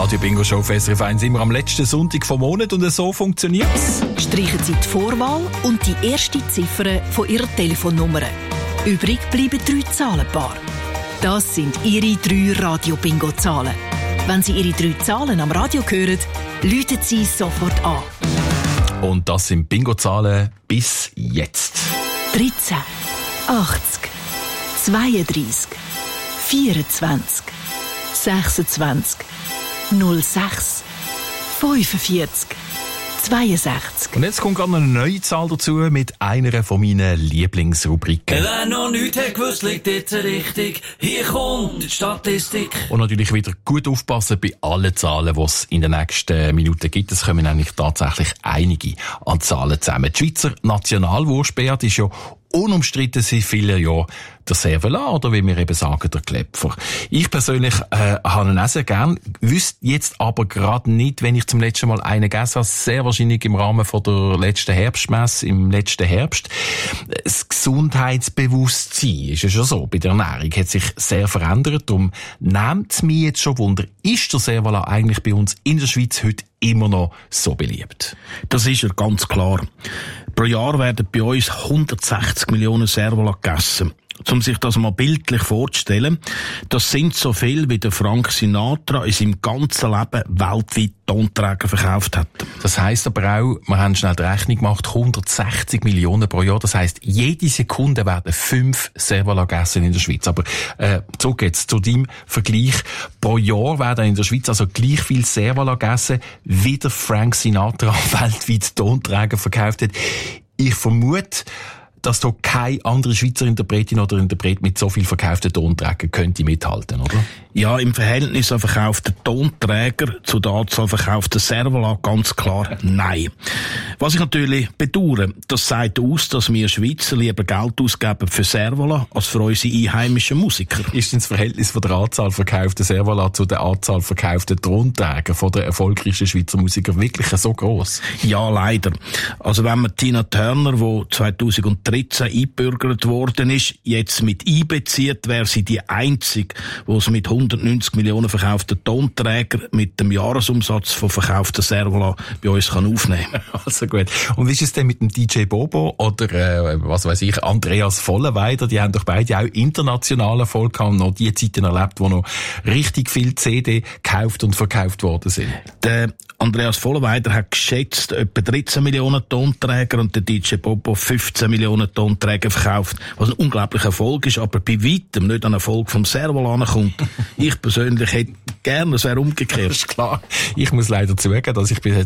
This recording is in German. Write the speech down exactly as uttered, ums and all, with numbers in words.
Radio Bingo Show auf S R F eins immer am letzten Sonntag vom Monat und so funktioniert's. Streichen Sie die Vorwahl und die erste Ziffer von Ihrer Telefonnummer. Übrig bleiben drei Zahlenpaare. Das sind Ihre drei Radio-Bingo-Zahlen. Wenn Sie Ihre drei Zahlen am Radio hören, läuten Sie sofort an. Und das sind Bingo-Zahlen bis jetzt. dreizehn, achtzig, zweiunddreissig, vierundzwanzig, sechsundzwanzig, null sechs, fünfundvierzig, zweiundsechzig. Und jetzt kommt gerade eine neue Zahl dazu mit einer von meinen Lieblingsrubriken. Wer noch nichts hat gewusst, liegt jetzt richtig. Hier kommt die Statistik. Und natürlich wieder gut aufpassen bei allen Zahlen, die es in den nächsten Minuten gibt. Es kommen nämlich tatsächlich einige an Zahlen zusammen. Die Schweizer Nationalwurstbeat ist ja unumstritten seit vielen Jahren der Servola oder wie wir eben sagen, der Klepfer. Ich persönlich äh, habe ihn auch sehr gern, wüsste jetzt aber gerade nicht, wenn ich zum letzten Mal einen gegessen habe, sehr wahrscheinlich im Rahmen von der letzten Herbstmesse, im letzten Herbst. Das Gesundheitsbewusstsein ist ja schon so, bei der Ernährung hat sich sehr verändert, darum nimmt es mich jetzt schon Wunder, ist der Servola eigentlich bei uns in der Schweiz heute immer noch so beliebt? Das ist ja ganz klar. Pro Jahr werden bei uns hundertsechzig Millionen Servola gegessen. Um sich das mal bildlich vorzustellen, das sind so viel, wie der Frank Sinatra in seinem ganzen Leben weltweit Tonträger verkauft hat. Das heisst aber auch, wir haben schnell die Rechnung gemacht, hundertsechzig Millionen pro Jahr. Das heisst, jede Sekunde werden fünf Servola gegessen in der Schweiz. Aber äh, zurück jetzt zu deinem Vergleich. Pro Jahr werden in der Schweiz also gleich viel Servola gegessen, wie der Frank Sinatra weltweit Tonträger verkauft hat. Ich vermute, dass da keine andere Schweizer Interpretin oder Interpret mit so viel verkauften Tonträgern könnte mithalten, oder? Ja, im Verhältnis an verkauften Tonträger zu der Anzahl verkaufter Servola ganz klar nein. Was ich natürlich bedauere, das sagt aus, dass wir Schweizer lieber Geld ausgeben für Servola als für unsere einheimischen Musiker. Ist denn das Verhältnis von der Anzahl verkaufter Servola zu der Anzahl verkaufter Tonträger von der erfolgreichsten Schweizer Musiker wirklich so gross? Ja, leider. Also wenn man Tina Turner, die zweitausenddreizehn eingebürgert worden ist, jetzt mit einbezieht, wäre sie die einzige, die es mit hundertneunzig Millionen verkauften Tonträger mit dem Jahresumsatz von verkauften Servola bei uns kann aufnehmen. Also gut. Und wie ist es denn mit dem D J Bobo oder, äh, was weiß ich, Andreas Vollenweider? Die haben doch beide auch internationalen Erfolg gehabt und noch die Zeiten erlebt, wo noch richtig viel C D gekauft und verkauft worden sind. Der Andreas Vollenweider hat geschätzt etwa dreizehn Millionen Tonträger und der D J Bobo fünfzehn Millionen Tonträger verkauft, was ein unglaublicher Erfolg ist, aber bei weitem nicht an Erfolg vom Servola ankommt. Ich persönlich hätte gerne, es wäre umgekehrt. Das ist klar. Ich muss leider zugeben, dass ich bis jetzt